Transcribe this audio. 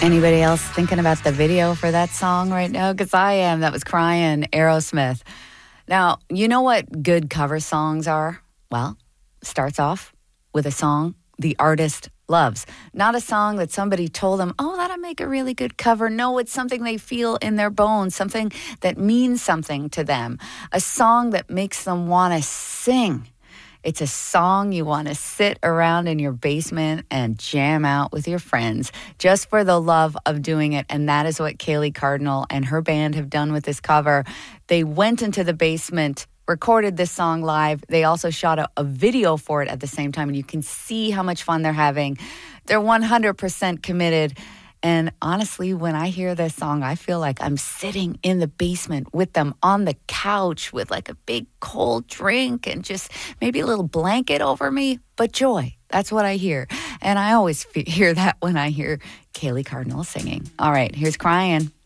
Anybody else thinking about the video for that song right now? Because I am. That was Crying, Aerosmith. Now, you know what good cover songs are? Well, starts off with a song the artist loves. Not a song that somebody told them, oh, that'll make a really good cover. No, it's something they feel in their bones, something that means something to them. A song that makes them want to sing. It's a song you want to sit around in your basement and jam out with your friends just for the love of doing it. And that is what Kaylee Cardinal and her band have done with this cover. They went into the basement, recorded this song live. They also shot a video for it at the same time. And you can see how much fun they're having. They're 100% committed. And honestly, when I hear this song, I feel like I'm sitting in the basement with them on the couch with like a big cold drink and just maybe a little blanket over me. But joy, that's what I hear. And I always hear that when I hear Kaylee Cardinal singing. All right, here's Crying.